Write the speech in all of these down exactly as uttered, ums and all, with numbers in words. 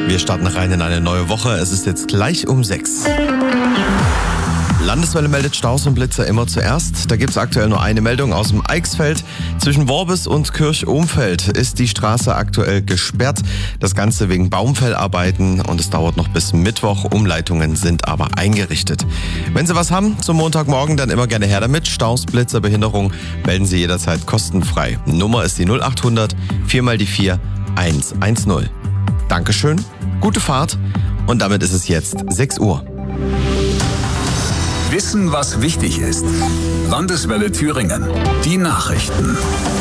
Wir starten rein in eine neue Woche. Es ist jetzt gleich um sechs. Landeswelle meldet Staus und Blitzer immer zuerst. Da gibt es aktuell nur eine Meldung aus dem Eichsfeld. Zwischen Worbis und Kirch-Ohmfeld ist die Straße aktuell gesperrt. Das Ganze wegen Baumfellarbeiten und es dauert noch bis Mittwoch. Umleitungen sind aber eingerichtet. Wenn Sie was haben zum Montagmorgen, dann immer gerne her damit. Staus, Blitzer, Behinderung melden Sie jederzeit kostenfrei. Nummer ist die null acht hundert vier mal die vier eins eins null. Dankeschön, gute Fahrt und damit ist es jetzt sechs Uhr. Wissen, was wichtig ist. Landeswelle Thüringen. Die Nachrichten.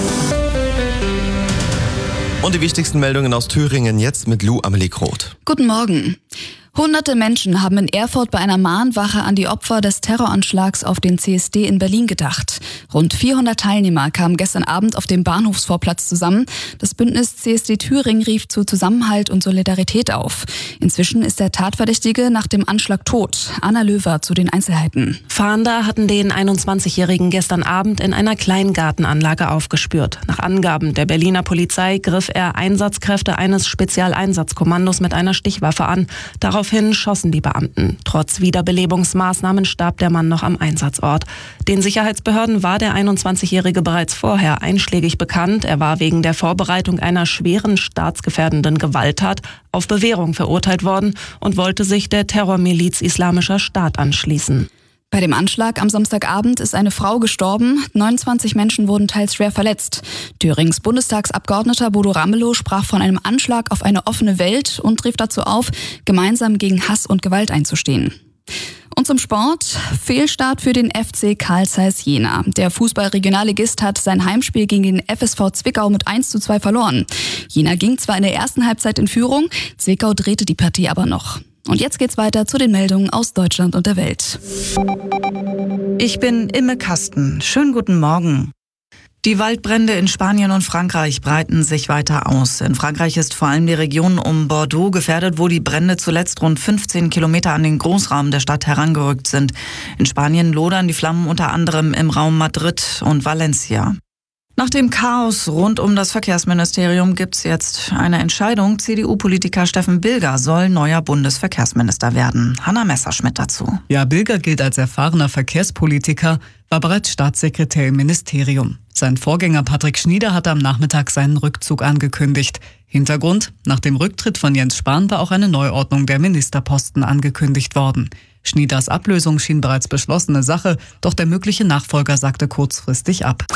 Und die wichtigsten Meldungen aus Thüringen jetzt mit Lou Amelie Groth. Guten Morgen. Hunderte Menschen haben in Erfurt bei einer Mahnwache an die Opfer des Terroranschlags auf den C S D in Berlin gedacht. Rund vierhundert Teilnehmer kamen gestern Abend auf dem Bahnhofsvorplatz zusammen. Das Bündnis C S D Thüringen rief zu Zusammenhalt und Solidarität auf. Inzwischen ist der Tatverdächtige nach dem Anschlag tot. Anna Löwer zu den Einzelheiten. Fahnder hatten den einundzwanzigjährigen gestern Abend in einer Kleingartenanlage aufgespürt. Nach Angaben der Berliner Polizei griff er Einsatzkräfte eines Spezialeinsatzkommandos mit einer Stichwaffe an. Daraufhin schossen die Beamten. Trotz Wiederbelebungsmaßnahmen starb der Mann noch am Einsatzort. Den Sicherheitsbehörden war der einundzwanzigjährige bereits vorher einschlägig bekannt. Er war wegen der Vorbereitung einer schweren staatsgefährdenden Gewalttat auf Bewährung verurteilt worden und wollte sich der Terrormiliz Islamischer Staat anschließen. Bei dem Anschlag am Samstagabend ist eine Frau gestorben, neunundzwanzig Menschen wurden teils schwer verletzt. Thürings Bundestagsabgeordneter Bodo Ramelow sprach von einem Anschlag auf eine offene Welt und rief dazu auf, gemeinsam gegen Hass und Gewalt einzustehen. Und zum Sport. Fehlstart für den F C Carl Zeiss Jena. Der Fußball-Regionalligist hat sein Heimspiel gegen den F S V Zwickau mit eins zu zwei verloren. Jena ging zwar in der ersten Halbzeit in Führung, Zwickau drehte die Partie aber noch. Und jetzt geht's weiter zu den Meldungen aus Deutschland und der Welt. Ich bin Imme Kasten. Schönen guten Morgen. Die Waldbrände in Spanien und Frankreich breiten sich weiter aus. In Frankreich ist vor allem die Region um Bordeaux gefährdet, wo die Brände zuletzt rund fünfzehn Kilometer an den Großraum der Stadt herangerückt sind. In Spanien lodern die Flammen unter anderem im Raum Madrid und Valencia. Nach dem Chaos rund um das Verkehrsministerium gibt's jetzt eine Entscheidung. C D U-Politiker Steffen Bilger soll neuer Bundesverkehrsminister werden. Hanna Messerschmidt dazu. Ja, Bilger gilt als erfahrener Verkehrspolitiker, war bereits Staatssekretär im Ministerium. Sein Vorgänger Patrick Schnieder hatte am Nachmittag seinen Rückzug angekündigt. Hintergrund: Nach dem Rücktritt von Jens Spahn war auch eine Neuordnung der Ministerposten angekündigt worden. Schnieders Ablösung schien bereits beschlossene Sache, doch der mögliche Nachfolger sagte kurzfristig ab.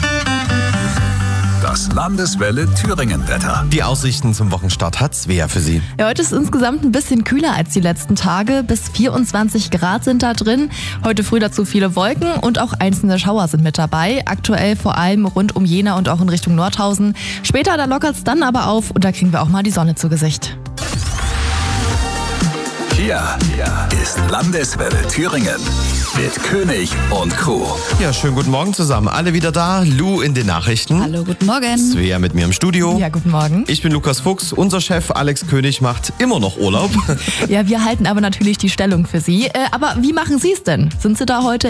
Das Landeswelle Thüringen-Wetter. Die Aussichten zum Wochenstart hat Svea für Sie. Ja, heute ist insgesamt ein bisschen kühler als die letzten Tage. Bis vierundzwanzig Grad sind da drin. Heute früh dazu viele Wolken und auch einzelne Schauer sind mit dabei. Aktuell vor allem rund um Jena und auch in Richtung Nordhausen. Später, da lockert es dann aber auf und da kriegen wir auch mal die Sonne zu Gesicht. Hier ist Landeswelle Thüringen mit König und Crew. Ja, schönen guten Morgen zusammen. Alle wieder da. Lou in den Nachrichten. Hallo, guten Morgen. Svea mit mir im Studio. Ja, guten Morgen. Ich bin Lukas Fuchs. Unser Chef Alex König macht immer noch Urlaub. Ja, wir halten aber natürlich die Stellung für Sie. Äh, aber wie machen Sie es denn? Sind Sie da heute